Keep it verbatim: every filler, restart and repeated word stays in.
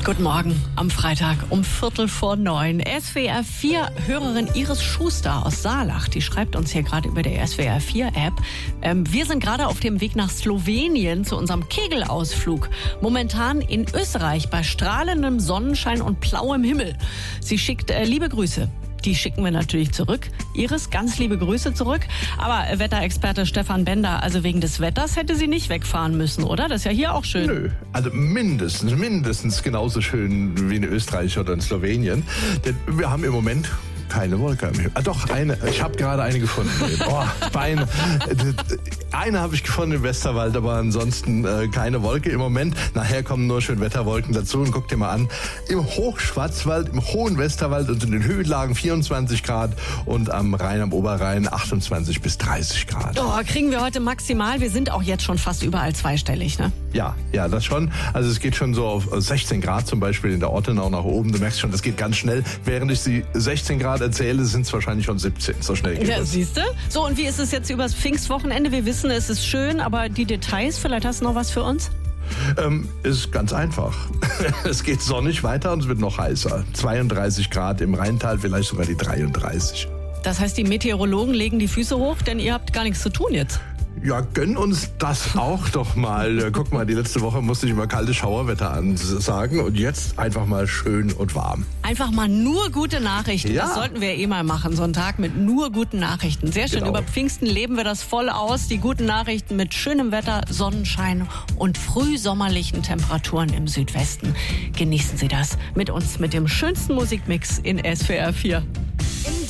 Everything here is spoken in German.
Guten Morgen am Freitag um Viertel vor neun. S W R vier Hörerin Iris Schuster aus Saalach, die schreibt uns hier gerade über der S W R vier App. Ähm, wir sind gerade auf dem Weg nach Slowenien zu unserem Kegelausflug. Momentan in Österreich bei strahlendem Sonnenschein und blauem Himmel. Sie schickt äh, liebe Grüße. Die schicken wir natürlich zurück. Iris, ganz liebe Grüße zurück. Aber Wetterexperte Stefan Bender, also wegen des Wetters hätte sie nicht wegfahren müssen, oder? Das ist ja hier auch schön. Nö, also mindestens, mindestens genauso schön wie in Österreich oder in Slowenien. Denn wir haben im Moment keine Wolke am Himmel. Ah, doch, eine. Ich habe gerade eine gefunden. Boah, Beine. Eine habe ich gefunden im Westerwald, aber ansonsten äh, keine Wolke im Moment. Nachher kommen nur schön Wetterwolken dazu und guck dir mal an. Im Hochschwarzwald, im hohen Westerwald und in den Höhenlagen vierundzwanzig Grad und am Rhein, am Oberrhein achtundzwanzig bis dreißig Grad. Oh, kriegen wir heute maximal. Wir sind auch jetzt schon fast überall zweistellig, ne? Ja, ja, das schon. Also es geht schon so auf sechzehn Grad zum Beispiel in der Ortenau nach oben. Du merkst schon, das geht ganz schnell. Während ich die sechzehn Grad erzähle, sind es wahrscheinlich schon siebzehn. So schnell geht Ja, das. siehst du? So, und wie ist es jetzt übers Pfingstwochenende? Wir wissen, es ist schön, aber die Details, vielleicht hast du noch was für uns? Ähm, ist ganz einfach. Es geht sonnig weiter und es wird noch heißer. zweiunddreißig Grad im Rheintal, vielleicht sogar die dreiunddreißig. Das heißt, die Meteorologen legen die Füße hoch, denn ihr habt gar nichts zu tun jetzt. Ja, gönn uns das auch doch mal. Guck mal, die letzte Woche musste ich immer kaltes Schauerwetter ansagen und jetzt einfach mal schön und warm. Einfach mal nur gute Nachrichten. Ja. Das sollten wir eh mal machen, so einen Tag mit nur guten Nachrichten. Sehr schön, Genau. Über Pfingsten leben wir das voll aus. Die guten Nachrichten mit schönem Wetter, Sonnenschein und frühsommerlichen Temperaturen im Südwesten. Genießen Sie das mit uns, mit dem schönsten Musikmix in S W R vier.